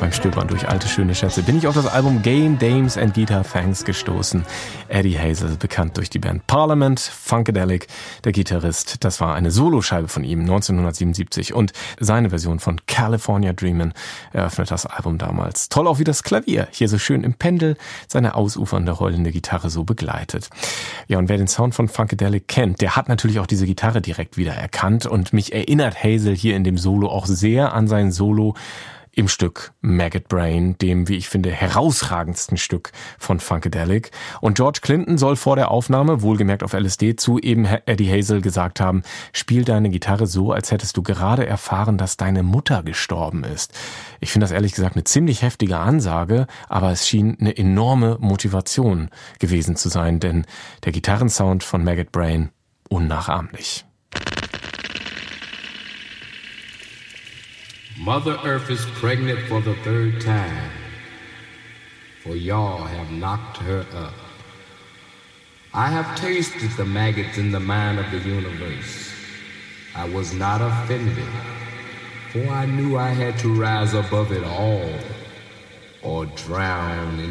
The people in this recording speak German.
beim Stöbern durch alte schöne Schätze bin ich auf das Album Game Dames and Guitar Thanks gestoßen. Eddie Hazel, bekannt durch die Band Parliament, Funkadelic, der Gitarrist. Das war eine Soloscheibe von ihm 1977 und seine Version von California Dreamin' eröffnet das Album damals. Toll auch wie das Klavier hier so schön im Pendel seine ausufernde, heulende Gitarre so begleitet. Ja, und wer den Sound von Funkadelic kennt, der hat natürlich auch diese Gitarre direkt wieder erkannt und mich erinnert Hazel hier in dem Solo auch sehr an sein Solo im Stück Maggot Brain, dem, wie ich finde, herausragendsten Stück von Funkadelic. Und George Clinton soll vor der Aufnahme, wohlgemerkt auf LSD, zu eben Eddie Hazel gesagt haben, spiel deine Gitarre so, als hättest du gerade erfahren, dass deine Mutter gestorben ist. Ich finde das ehrlich gesagt eine ziemlich heftige Ansage, aber es schien eine enorme Motivation gewesen zu sein, denn der Gitarrensound von Maggot Brain unnachahmlich. Mother Earth is pregnant for the third time, for y'all have knocked her up. I have tasted the maggots in the mind of the universe. I was not offended, for I knew I had to rise above it all or drown in